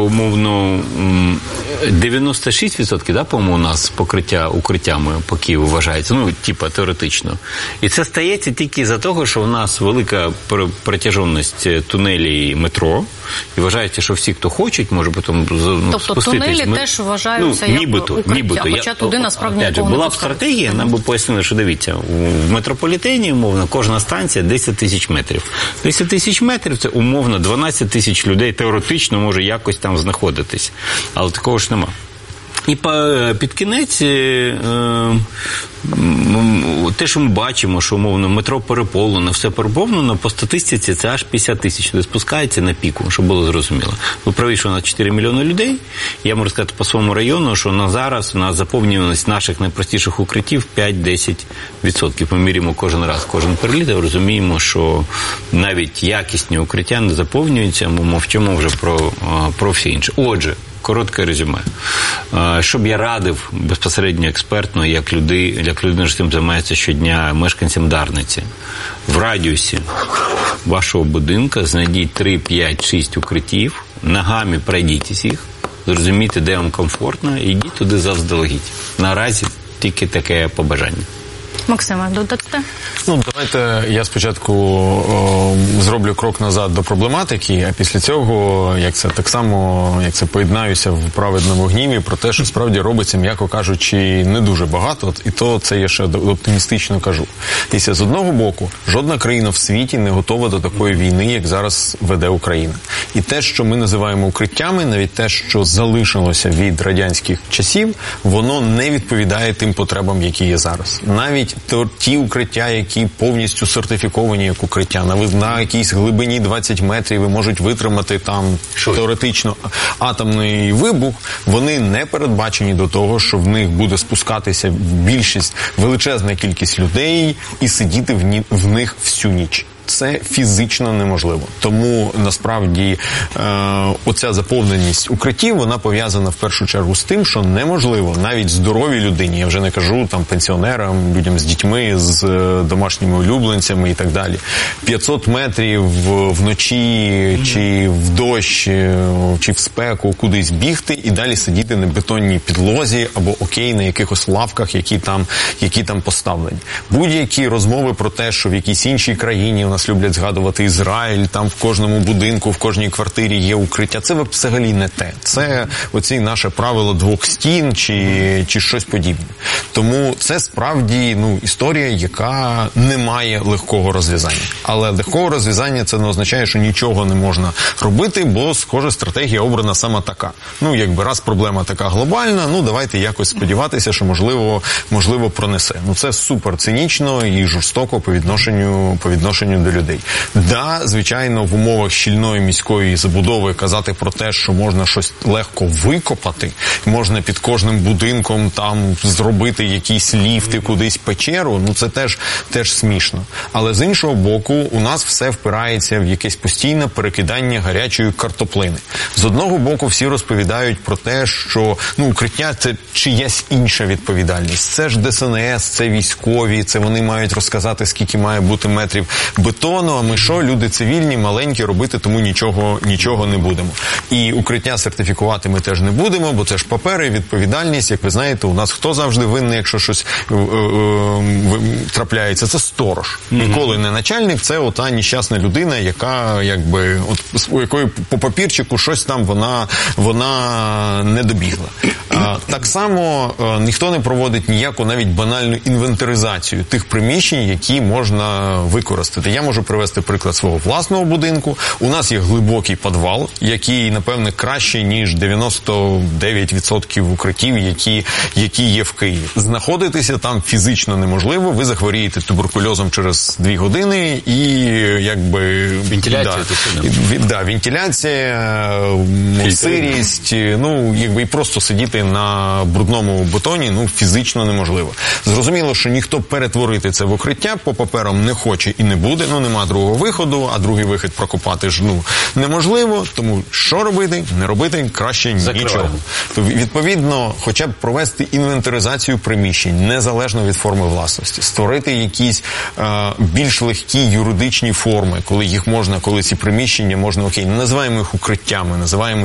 умовно, 96%, да, по-моєму, у нас покриття укриттями по Києву вважається, ну, типа, теоретично. І це стається тільки за того, що у нас велика протяжність тунелі метро, і вважається, що всі, хто хочуть, може потім тобто тунелі теж вважаються як укриття, хоча туди насправді нікого не була б стратегія, нам би пояснили, що дивіться, в метрополітені, умовно, кожна станція 10 тисяч метрів. 10 тисяч метрів – це, умовно, 12 тисяч людей теоретично може якось там знаходитись. Але такого ж нема. І під кінець, те, що ми бачимо, що, умовно, метро переповнено, все переповнено, по статистиці це аж 50 тисяч людей спускається на піку, щоб було зрозуміло. Ви праві, що у нас 4 мільйони людей. Я можу сказати по своєму району, що на зараз у нас заповнюваність наших найпростіших укриттів 5-10%. Ми міряємо кожен раз, кожен переліт, і розуміємо, що навіть якісні укриття не заповнюються, ми мовчимо вже про все інше. Отже, коротке резюме. Що б я радив безпосередньо експертно, як людина, що цим займається щодня, мешканцям Дарниці. В радіусі вашого будинку знайдіть 3, 5, 6 укриттів, ногами пройдіть їх, зрозумійте, де вам комфортно, і йдіть туди заздалегідь. Наразі тільки таке побажання. Максиме, додатте? Ну, давайте я спочатку зроблю крок назад до проблематики, а після цього, як це поєднаюся в праведному гніві про те, що справді робиться, м'яко кажучи, не дуже багато, і то це я ще оптимістично кажу. Дивіться, з одного боку, жодна країна в світі не готова до такої війни, як зараз веде Україна. І те, що ми називаємо укриттями, навіть те, що залишилося від радянських часів, воно не відповідає тим потребам, які є зараз. Навіть ті укриття, які повністю сертифіковані як укриття, на якійсь глибині 20 метрів і можуть витримати там теоретично атомний вибух, вони не передбачені до того, що в них буде спускатися величезна кількість людей і сидіти в них всю ніч. Це фізично неможливо. Тому, насправді, оця заповненість укриттів, вона пов'язана в першу чергу з тим, що неможливо навіть здоровій людині, я вже не кажу там пенсіонерам, людям з дітьми, з домашніми улюбленцями і так далі. 500 метрів вночі, чи в дощ, чи в спеку кудись бігти і далі сидіти на бетонній підлозі або окей, на якихось лавках, які там поставлені. Будь-які розмови про те, що в якійсь іншій країні у нас люблять згадувати Ізраїль, там в кожному будинку, в кожній квартирі є укриття. Це взагалі не те. Це оці наше правило двох стін чи щось подібне. Тому це справді історія, яка не має легкого розв'язання. Але легкого розв'язання це не означає, що нічого не можна робити, бо, схоже, стратегія обрана саме така. Раз проблема така глобальна, давайте якось сподіватися, що можливо пронесе. Це супер цинічно і жорстоко по відношенню до людей. Да, звичайно, в умовах щільної міської забудови казати про те, що можна щось легко викопати, можна під кожним будинком там зробити якісь ліфти, кудись печеру, це теж смішно. Але з іншого боку, у нас все впирається в якесь постійне перекидання гарячої картоплини. З одного боку, всі розповідають про те, що укриття – це чиясь інша відповідальність. Це ж ДСНС, це військові, це вони мають розказати, скільки має бути метрів бетону, а ми що, люди цивільні, маленькі, робити тому нічого не будемо. І укриття сертифікувати ми теж не будемо, бо це ж папери, відповідальність. Як ви знаєте, у нас хто завжди винний, якщо щось трапляється? Це сторож. Ніколи не начальник, це ота нещасна людина, яка, у якої по папірчику щось там вона не добігла. Так само ніхто не проводить ніяку навіть банальну інвентаризацію тих приміщень, які можна використати. Я можу привести приклад свого власного будинку. У нас є глибокий підвал, який, напевне, кращий, ніж 99% укриттів, які є в Києві. Знаходитися там фізично неможливо, ви захворієте туберкульозом через 2 години і вентиляція, сирість, і просто сидіти на брудному бетоні, фізично неможливо. Зрозуміло, що ніхто перетворити це в укриття по паперам не хоче і не буде, нема другого виходу, а другий вихід прокопати ж, неможливо, тому що робити? Не робити краще нічого. Відповідно, хоча б провести інвентаризацію приміщень, незалежно від форми власності, створити якісь більш легкі юридичні форми, коли ці приміщення можна, не називаємо їх укриттями, називаємо